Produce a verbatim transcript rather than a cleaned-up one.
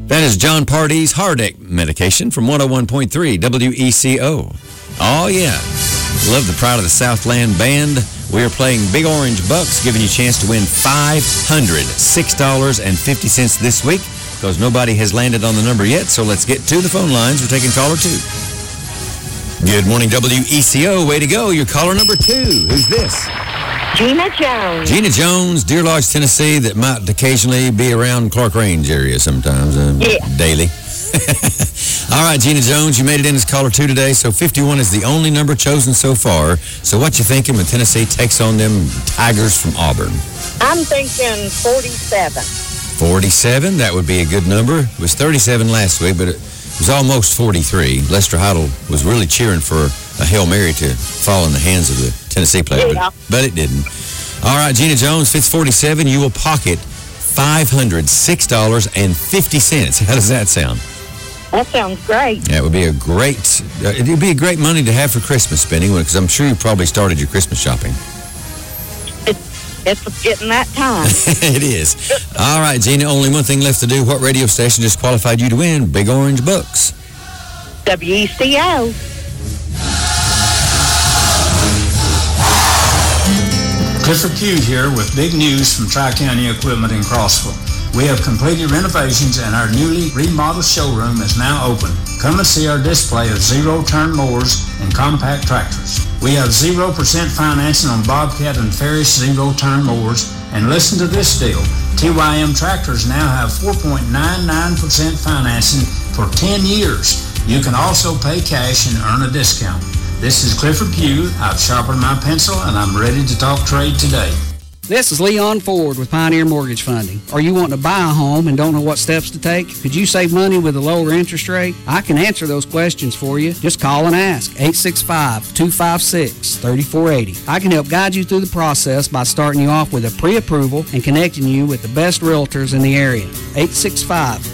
That is John Pardee's Hardeck medication from one oh one point three W E C O. Oh, yeah. Love the Pride of the Southland Band. We are playing Big Orange Bucks, giving you a chance to win five hundred six dollars and fifty cents this week because nobody has landed on the number yet, so let's get to the phone lines. We're taking caller two. Good morning, W E C O. Way to go. You're caller number two. Who's this? Gina Jones. Gina Jones, Deer Lodge, Tennessee, that might occasionally be around Clark Range area sometimes, uh, yeah. daily. All right, Gina Jones, you made it in as caller two today, so fifty-one is the only number chosen so far. So what you thinking when Tennessee takes on them Tigers from Auburn? I'm thinking forty-seven. forty-seven, that would be a good number. It was thirty-seven last week, but it was almost forty-three. Lester Heidel was really cheering for a Hail Mary to fall in the hands of the Tennessee player, yeah. but, but it didn't. All right, Gina Jones, fits forty-seven. You will pocket five hundred six dollars and fifty cents. How does that sound? That sounds great. Yeah, it would be a great, uh, it would be a great money to have for Christmas spending, because I'm sure you probably started your Christmas shopping. It's, it's getting that time. It is. All right, Gina, only one thing left to do. What radio station just qualified you to win Big Orange Bucks? W E C O. Clifford Pugh here with big news from Tri-County Equipment in Crossville. We have completed renovations and our newly remodeled showroom is now open. Come and see our display of zero-turn mowers and compact tractors. We have zero percent financing on Bobcat and Ferris zero-turn mowers. And listen to this deal. T Y M tractors now have four point nine nine percent financing for ten years. You can also pay cash and earn a discount. This is Clifford Pugh. I've sharpened my pencil and I'm ready to talk trade today. This is Leon Ford with Pioneer Mortgage Funding. Are you wanting to buy a home and don't know what steps to take? Could you save money with a lower interest rate? I can answer those questions for you. Just call and ask. eight six five, two five six, three four eight zero. I can help guide you through the process by starting you off with a pre-approval and connecting you with the best realtors in the area. eight six five,